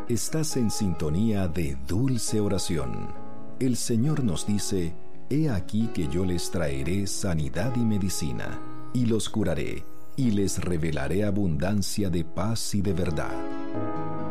Estás en sintonía de Dulce Oración. El Señor nos dice: He aquí que yo les traeré sanidad y medicina, y los curaré, y les revelaré abundancia de paz y de verdad.